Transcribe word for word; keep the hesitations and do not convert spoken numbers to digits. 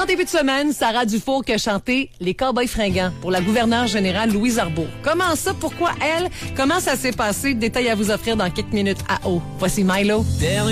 En début de semaine, Sarah Dufour qui a chanté Les Cowboys fringants pour la gouverneure générale Louise Arbour. Comment ça? Pourquoi elle? Comment ça s'est passé? Détails à vous offrir dans quelques minutes à eau. Voici Milo.